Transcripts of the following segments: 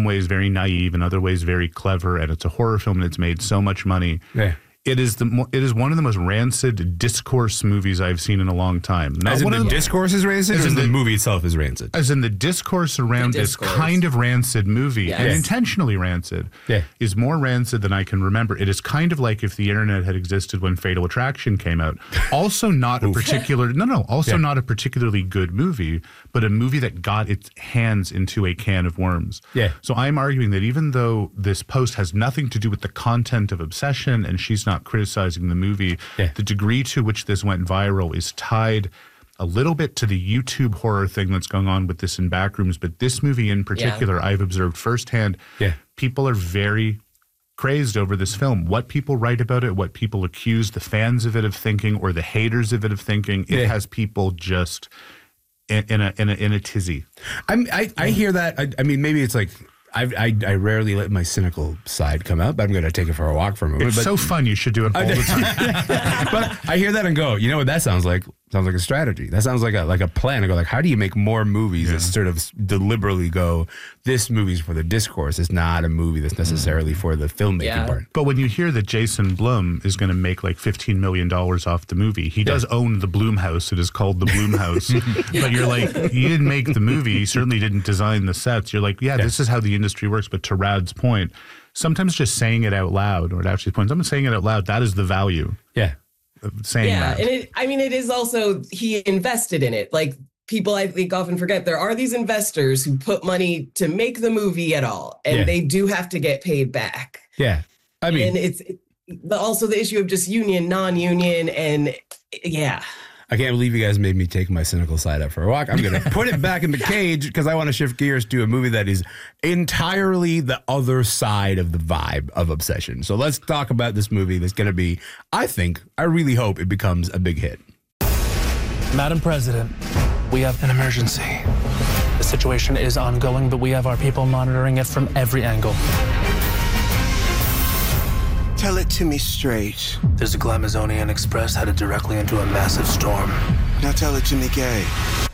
some ways very naive, in other ways very clever, and it's a horror film and it's made so much money. Yeah. It is one of the most rancid discourse movies I've seen in a long time. As in the discourse is rancid, or the movie itself is rancid? As in the discourse around this kind of rancid movie, and intentionally rancid, is more rancid than I can remember. It is kind of like if the internet had existed when Fatal Attraction came out. Also not a particular, not a particularly good movie, but a movie that got its hands into a can of worms. Yeah. So I'm arguing that even though this post has nothing to do with the content of Obsession, and she's not criticizing the movie, the degree to which this went viral is tied a little bit to the YouTube horror thing that's going on with this in Backrooms, but this movie in particular, I've observed firsthand, people are very crazed over this film. What people write about it, what people accuse the fans of it of thinking, or the haters of it of thinking, it has people just in a tizzy. I hear that. I mean, maybe it's like, I rarely let my cynical side come out, but I'm going to take it for a walk for a moment. It's so fun. You should do it all the time. But I hear that and go, you know what that sounds like? Sounds like a strategy. That sounds like a plan. I go like, how do you make more movies that sort of deliberately go, this movie's for the discourse. It's not a movie that's necessarily for the filmmaking part. But when you hear that Jason Blum is going to make like $15 million off the movie, he does own the Blum House. It is called the Blum House. But you're like, he didn't make the movie. He certainly didn't design the sets. You're like, this is how the industry works. But to Rad's point, sometimes just saying it out loud, or to Ashley's point, someone saying it out loud, that is the value. Yeah. Saying that. And it is also, he invested in it. Like, people I think often forget, there are these investors who put money to make the movie at all, and they do have to get paid back. Yeah. I mean, and it's also the issue of just union, non-union, and I can't believe you guys made me take my cynical side up for a walk. I'm going to put it back in the cage because I want to shift gears to a movie that is entirely the other side of the vibe of Obsession. So let's talk about this movie that's going to be, I really hope it becomes a big hit. Madam President, we have an emergency. The situation is ongoing, but we have our people monitoring it from every angle. Tell it to me straight. There's a Glamazonian Express headed directly into a massive storm. Now tell it to me gay.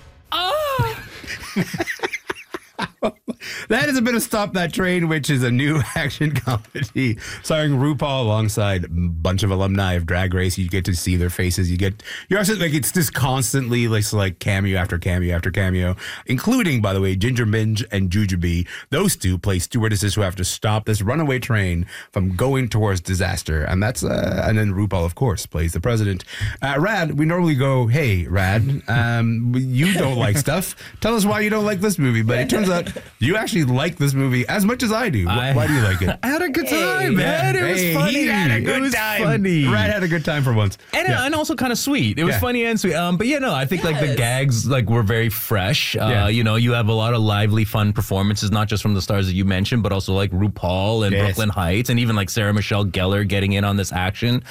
That is a bit of Stop That Train, which is a new action comedy starring RuPaul alongside a bunch of alumni of Drag Race. You get to see their faces. You're also like, it's just constantly like cameo after cameo after cameo, including, by the way, Ginger Minj and Jujubee. Those two play stewardesses who have to stop this runaway train from going towards disaster. And that's, and then RuPaul, of course, plays the president. Rad, we normally go, hey, Rad, you don't like stuff. Tell us why you don't like this movie. But it turns out you actually like this movie as much as I do. Why do you like it? I had a good time, man. It was funny. He had a good time. Funny. Rad had a good time for once. And also kind of sweet. It was funny and sweet. But I think like the gags were very fresh. You have a lot of lively, fun performances, not just from the stars that you mentioned, but also like RuPaul and Brooklyn Heights, and even like Sarah Michelle Gellar getting in on this action.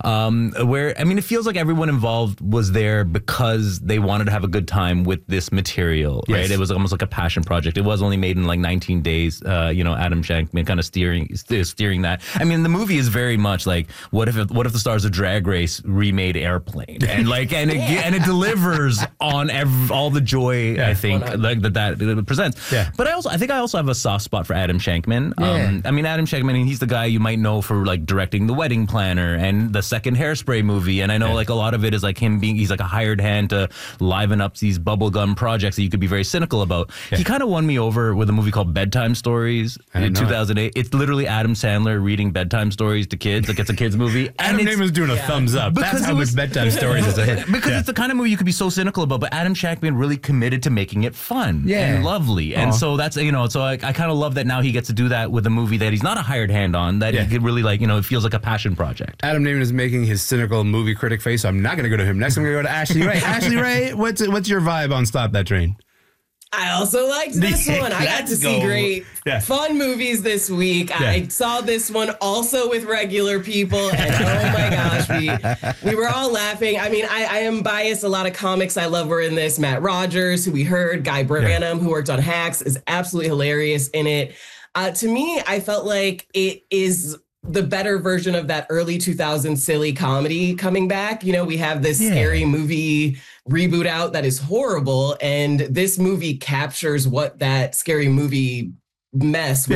It feels like everyone involved was there because they wanted to have a good time with this material, right? It was almost like a passion project. It was only made in like 19 days. Adam Shankman kind of steering that. I mean, the movie is very much like, what if the stars of Drag Race remade Airplane, and it delivers on all the joy I think that it presents. Yeah. But I think I also have a soft spot for Adam Shankman. Adam Shankman, he's the guy you might know for like directing The Wedding Planner and the second Hairspray movie, and I know like a lot of it is like he's like a hired hand to liven up these bubblegum projects that you could be very cynical about. He kind of won me over with a movie called Bedtime Stories in 2008. It's literally Adam Sandler reading bedtime stories to kids. Like, it's a kid's movie. Adam Newman's doing a thumbs up. That's how much Bedtime Stories is a hit. Because it's the kind of movie you could be so cynical about, but Adam Shankman really committed to making it fun and lovely. And so that's, so I kind of love that now he gets to do that with a movie that he's not a hired hand on, that he could really it feels like a passion project. Adam Newman is making his cynical movie critic face, so I'm not going to go to him next. I'm going to go to Ashley Ray. Ashley Ray, what's your vibe on Stop That Train? I also liked this one. I got to see great, fun movies this week. Yeah. I saw this one also with regular people, and oh my gosh, we were all laughing. I mean, I am biased. A lot of comics I love were in this. Matt Rogers, who we heard, Guy Branum, who worked on Hacks, is absolutely hilarious in it. To me, I felt like it is the better version of that early 2000s silly comedy coming back. We have this scary movie reboot out that is horrible, and this movie captures what that scary movie mess